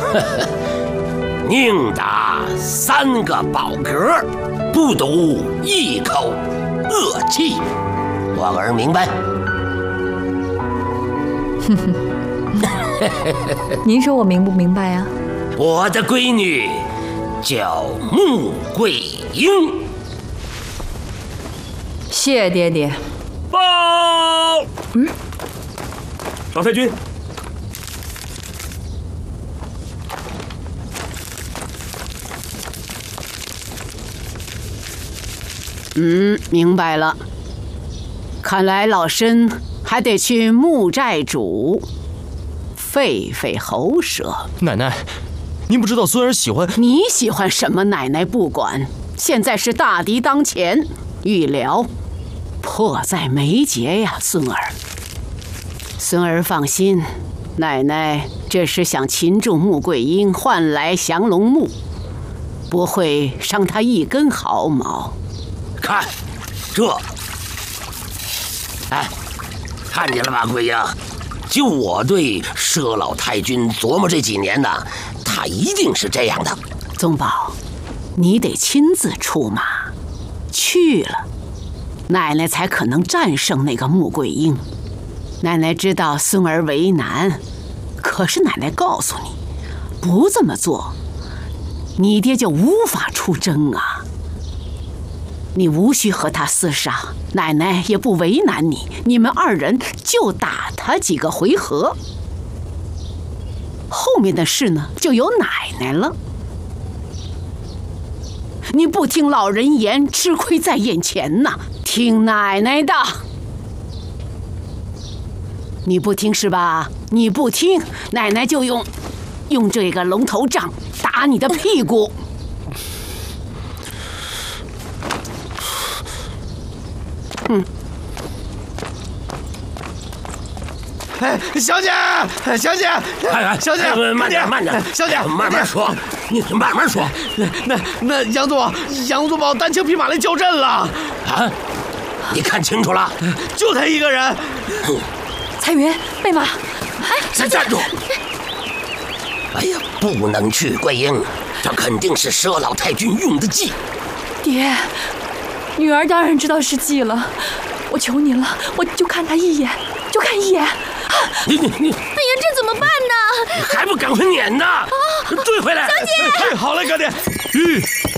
宁打3个饱嗝，不赌1口恶气。广儿明白？ 哼哼，您说我明不明白呀？ 我的闺女叫穆桂英。 谢爹爹。 报。老太君。 明白了。看来老身还得去穆寨主费喉舌。 奶奶，您不知道孙儿喜欢…… 你喜欢什么？奶奶不管。现在是大敌当前，预疗迫在眉睫呀，孙儿。孙儿放心，奶奶这是想擒住穆桂英，换来降龙木，不会伤她一根毫毛。 看，这，哎，看见了吧，桂英？就我对佘老太君琢磨这几年呢，他一定是这样的。 宗保，你得亲自出马，去了，奶奶才可能战胜那个穆桂英。奶奶知道孙儿为难，可是奶奶告诉你，不这么做，你爹就无法出征啊。你无需和他厮杀，奶奶也不为难你，你们2人就打他几个回合，后面的事呢，就由奶奶了。你不听老人言，吃亏在眼前呐，听奶奶的。你不听是吧？你不听，奶奶就用这个龙头杖打你的屁股。 哎，小姐，小姐，小姐， 慢点，慢点， 小姐， 慢慢说，你慢慢说。 那杨宗保单枪匹马来交阵了。 啊？你看清楚了？ 就他一个人。 彩云，备马。 哎，先站住！哎呀，不能去，桂英，这肯定是佘老太君用的计。 爹，女儿当然知道是计了，我求您了，我就看他一眼，就看一眼。 你， 哎呀，这怎么办呢？ 还不赶快撵呢？追回来！ 小姐， 好嘞，哥爹。